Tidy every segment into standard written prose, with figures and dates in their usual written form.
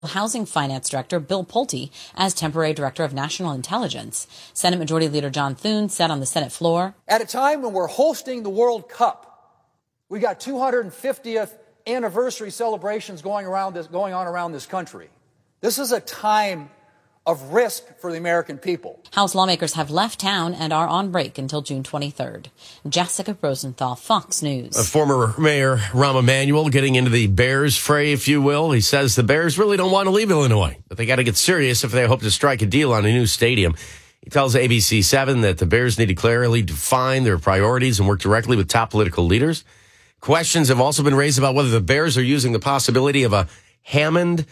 Housing Finance Director Bill Pulte as temporary Director of National Intelligence. Senate Majority Leader John Thune said on the Senate floor, "At a time when we're hosting the World Cup, we got 250th anniversary celebrations going on around this country. This is a time of risk for the American people." House lawmakers have left town and are on break until June 23rd. Jessica Rosenthal, Fox News. Former Mayor Rahm Emanuel getting into the Bears fray, if you will. He says the Bears really don't want to leave Illinois, but they got to get serious if they hope to strike a deal on a new stadium. He tells ABC7 that the Bears need to clearly define their priorities and work directly with top political leaders. Questions have also been raised about whether the Bears are using the possibility of a Hammond,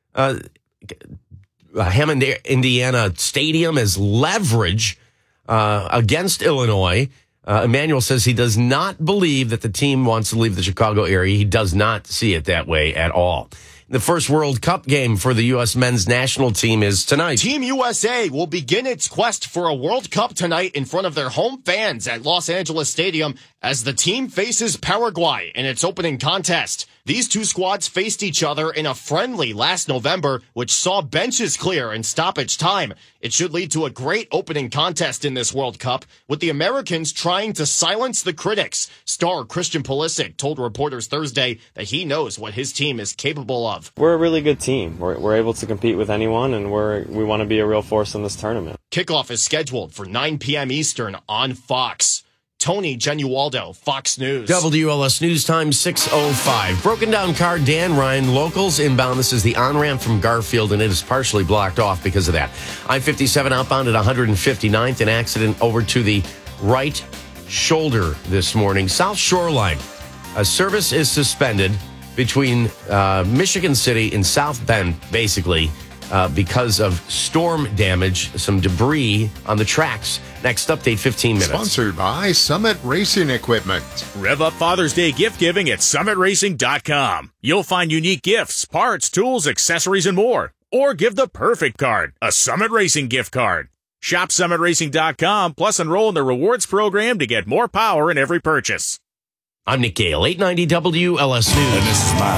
Indiana stadium as leverage against Illinois. Emanuel says he does not believe that the team wants to leave the Chicago area. He does not see it that way at all. The first World Cup game for the U.S. men's national team is tonight. Team USA will begin its quest for a World Cup tonight in front of their home fans at Los Angeles Stadium as the team faces Paraguay in its opening contest. These two squads faced each other in a friendly last November, which saw benches clear in stoppage time. It should lead to a great opening contest in this World Cup, with the Americans trying to silence the critics. Star Christian Pulisic told reporters Thursday that he knows what his team is capable of. We're a really good team. We're able to compete with anyone, and we want to be a real force in this tournament. Kickoff is scheduled for 9 p.m. Eastern on Fox. Tony Genualdo, Fox News. WLS News Time 6:05. Broken down car, Dan Ryan, locals inbound. This is the on-ramp from Garfield, and it is partially blocked off because of that. I-57 outbound at 159th, an accident over to the right shoulder this morning. South Shoreline, a service is suspended between Michigan City and South Bend, basically, because of storm damage, some debris on the tracks. Next update, 15 minutes. Sponsored by Summit Racing Equipment. Rev up Father's Day gift giving at summitracing.com. You'll find unique gifts, parts, tools, accessories, and more. Or give the perfect card, a Summit Racing gift card. Shop summitracing.com, plus enroll in the rewards program to get more power in every purchase. I'm Nick Gale, 890 WLS News. And this is my